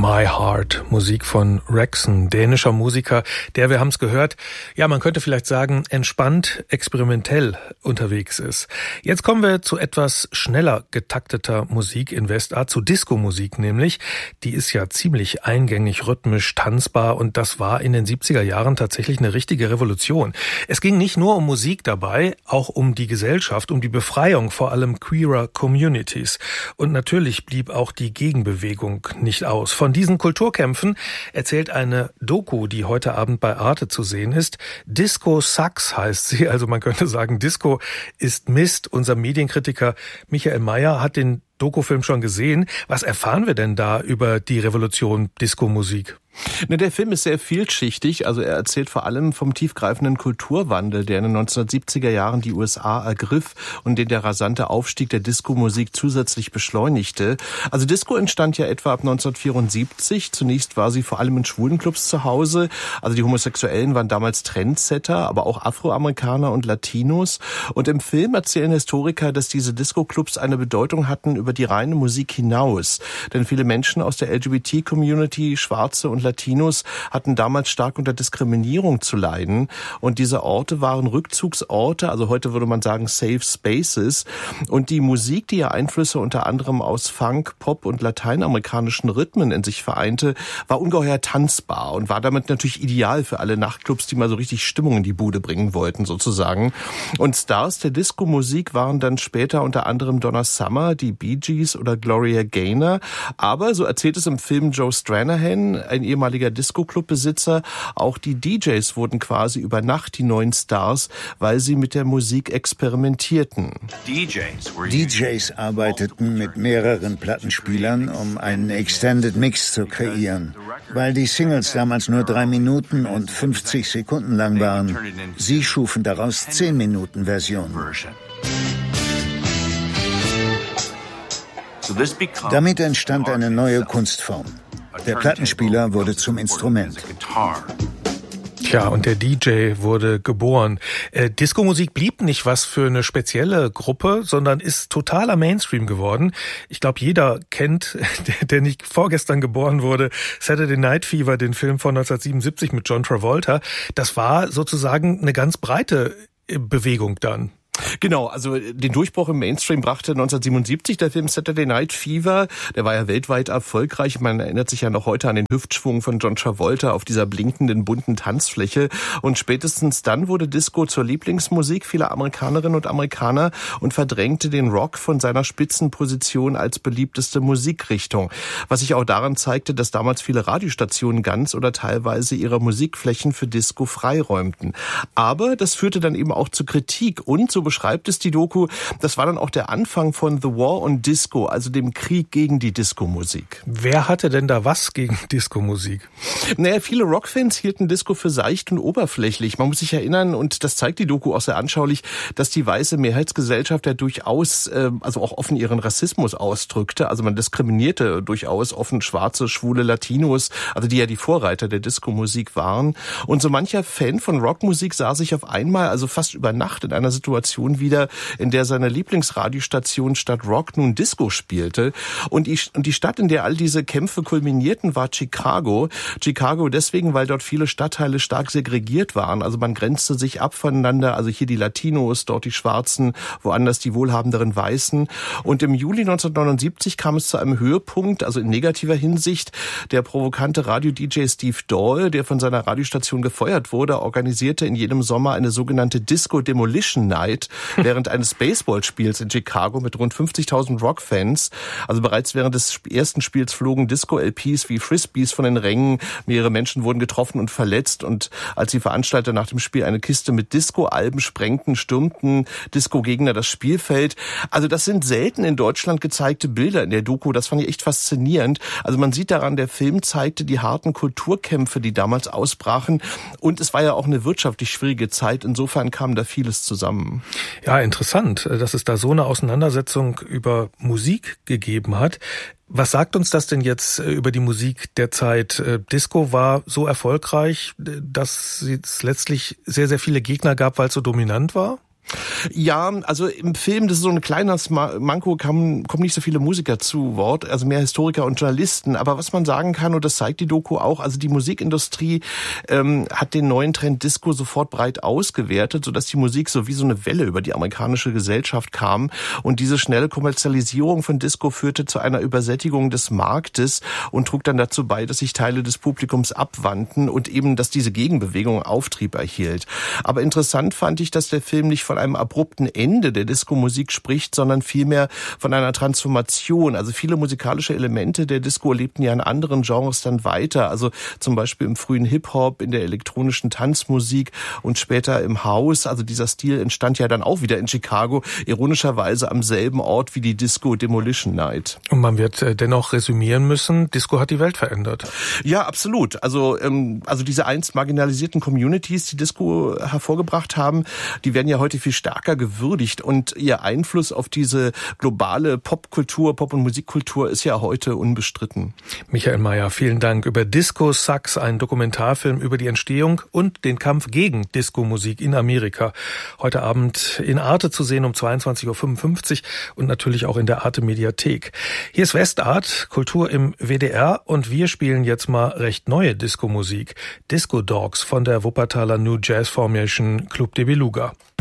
My Heart, Musik von Rexon, dänischer Musiker, der, wir haben es gehört, ja, man könnte vielleicht sagen, entspannt, experimentell unterwegs ist. Jetzt kommen wir zu etwas schneller getakteter Musik in Westart, zu Disco-Musik nämlich. Die ist ja ziemlich eingängig, rhythmisch, tanzbar und das war in den 70er Jahren tatsächlich eine richtige Revolution. Es ging nicht nur um Musik dabei, auch um die Gesellschaft, um die Befreiung vor allem queerer Communities. Und natürlich blieb auch die Gegenbewegung nicht aus. Von diesen Kulturkämpfen erzählt eine Doku, die heute Abend bei Arte zu sehen ist. Disco Sucks heißt sie, also man könnte sagen, Disco ist Mist. Unser Medienkritiker Michael Mayer hat den Dokufilm schon gesehen. Was erfahren wir denn da über die Revolution Disco-Musik? Der Film ist sehr vielschichtig, also er erzählt vor allem vom tiefgreifenden Kulturwandel, der in den 1970er Jahren die USA ergriff und den der rasante Aufstieg der Disco-Musik zusätzlich beschleunigte. Also Disco entstand ja etwa ab 1974. Zunächst war sie vor allem in Schwulenclubs zu Hause. Also die Homosexuellen waren damals Trendsetter, aber auch Afroamerikaner und Latinos. Und im Film erzählen Historiker, dass diese Disco-Clubs eine Bedeutung hatten über die reine Musik hinaus. Denn viele Menschen aus der LGBT-Community, Schwarze und Latinos, hatten damals stark unter Diskriminierung zu leiden. Und diese Orte waren Rückzugsorte, also heute würde man sagen Safe Spaces. Und die Musik, die ja Einflüsse unter anderem aus Funk, Pop und lateinamerikanischen Rhythmen in sich vereinte, war ungeheuer tanzbar und war damit natürlich ideal für alle Nachtclubs, die mal so richtig Stimmung in die Bude bringen wollten, sozusagen. Und Stars der Disco-Musik waren dann später unter anderem Donna Summer, die Bee Gees oder Gloria Gaynor. Aber, so erzählt es im Film Joe Stranahan, ein ehemaliger Disco-Club-Besitzer, auch die DJs wurden quasi über Nacht die neuen Stars, weil sie mit der Musik experimentierten. DJs arbeiteten mit mehreren Plattenspielern, um einen Extended Mix zu kreieren. Weil die Singles damals nur 3 Minuten und 50 Sekunden lang waren, sie schufen daraus 10-Minuten-Versionen. Damit entstand eine neue Kunstform. Der Plattenspieler wurde zum Instrument. Tja, und der DJ wurde geboren. Disco-Musik blieb nicht was für eine spezielle Gruppe, sondern ist totaler Mainstream geworden. Ich glaube, jeder kennt, der nicht vorgestern geboren wurde, Saturday Night Fever, den Film von 1977 mit John Travolta. Das war sozusagen eine ganz breite Bewegung dann. Genau, also den Durchbruch im Mainstream brachte 1977 der Film Saturday Night Fever. Der war ja weltweit erfolgreich. Man erinnert sich ja noch heute an den Hüftschwung von John Travolta auf dieser blinkenden, bunten Tanzfläche. Und spätestens dann wurde Disco zur Lieblingsmusik vieler Amerikanerinnen und Amerikaner und verdrängte den Rock von seiner Spitzenposition als beliebteste Musikrichtung. Was sich auch daran zeigte, dass damals viele Radiostationen ganz oder teilweise ihre Musikflächen für Disco freiräumten. Aber das führte dann eben auch zu Kritik und so beschreibt es die Doku, das war dann auch der Anfang von The War on Disco, also dem Krieg gegen die Disco-Musik. Wer hatte denn da was gegen Disco-Musik? Viele Rockfans hielten Disco für seicht und oberflächlich. Man muss sich erinnern, und das zeigt die Doku auch sehr anschaulich, dass die weiße Mehrheitsgesellschaft ja durchaus, also auch offen ihren Rassismus ausdrückte. Also man diskriminierte durchaus offen Schwarze, Schwule, Latinos, also die ja die Vorreiter der Disco-Musik waren. Und so mancher Fan von Rockmusik sah sich auf einmal, also fast über Nacht, in einer Situation wieder, in der seine Lieblingsradiostation statt Rock nun Disco spielte. Und die Stadt, in der all diese Kämpfe kulminierten, war Chicago. Chicago deswegen, weil dort viele Stadtteile stark segregiert waren. Also man grenzte sich ab voneinander. Also hier die Latinos, dort die Schwarzen, woanders die wohlhabenderen Weißen. Und im Juli 1979 kam es zu einem Höhepunkt, also in negativer Hinsicht. Der provokante Radio-DJ Steve Dahl, der von seiner Radiostation gefeuert wurde, organisierte in jedem Sommer eine sogenannte Disco Demolition Night während eines Baseballspiels in Chicago mit rund 50.000 Rockfans. Also bereits während des ersten Spiels flogen Disco-LPs wie Frisbees von den Rängen. Mehrere Menschen wurden getroffen und verletzt. Und als die Veranstalter nach dem Spiel eine Kiste mit Disco-Alben sprengten, stürmten Disco-Gegner das Spielfeld. Also das sind selten in Deutschland gezeigte Bilder in der Doku. Das fand ich echt faszinierend. Also man sieht daran, der Film zeigte die harten Kulturkämpfe, die damals ausbrachen. Und es war ja auch eine wirtschaftlich schwierige Zeit. Insofern kam da vieles zusammen. Ja, interessant, dass es da so eine Auseinandersetzung über Musik gegeben hat. Was sagt uns das denn jetzt über die Musik der Zeit? Disco war so erfolgreich, dass es letztlich sehr, sehr viele Gegner gab, weil es so dominant war? Ja, also im Film, das ist so ein kleines Manko, kommen nicht so viele Musiker zu Wort, also mehr Historiker und Journalisten. Aber was man sagen kann, und das zeigt die Doku auch, also die Musikindustrie hat den neuen Trend Disco sofort breit ausgewertet, sodass die Musik so wie so eine Welle über die amerikanische Gesellschaft kam. Und diese schnelle Kommerzialisierung von Disco führte zu einer Übersättigung des Marktes und trug dann dazu bei, dass sich Teile des Publikums abwandten und eben, dass diese Gegenbewegung Auftrieb erhielt. Aber interessant fand ich, dass der Film nicht von einem abrupten Ende der Disco-Musik spricht, sondern vielmehr von einer Transformation. Also viele musikalische Elemente der Disco lebten ja in anderen Genres dann weiter. Also zum Beispiel im frühen Hip-Hop, in der elektronischen Tanzmusik und später im House. Also dieser Stil entstand ja dann auch wieder in Chicago, ironischerweise am selben Ort wie die Disco Demolition Night. Und man wird dennoch resümieren müssen, Disco hat die Welt verändert. Ja, absolut. Also diese einst marginalisierten Communities, die Disco hervorgebracht haben, die werden ja heute viel stärker gewürdigt und ihr Einfluss auf diese globale Popkultur, Pop- und Musikkultur ist ja heute unbestritten. Michael Mayer, vielen Dank. Über Disco Sucks, ein Dokumentarfilm über die Entstehung und den Kampf gegen Disco-Musik in Amerika. Heute Abend in Arte zu sehen um 22.55 Uhr und natürlich auch in der Arte-Mediathek. Hier ist Westart, Kultur im WDR und wir spielen jetzt mal recht neue Disco-Musik. Disco Dogs von der Wuppertaler New Jazz Formation Club de Beluga.